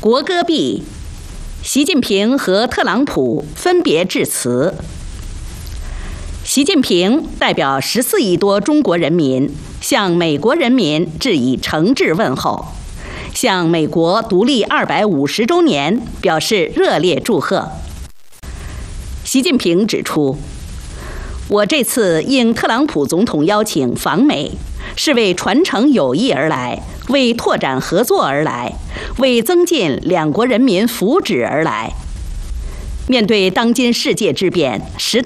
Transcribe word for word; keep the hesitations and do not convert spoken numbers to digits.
国歌毕，习近平和特朗普分别致辞。习近平代表十四亿多中国人民向美国人民致以诚挚问候，向美国独立二百五十周年表示热烈祝贺。习近平指出，我这次应特朗普总统邀请访美，是为传承友谊而来，为拓展合作而来，为增进两国人民福祉而来。面对当今世界之变，时代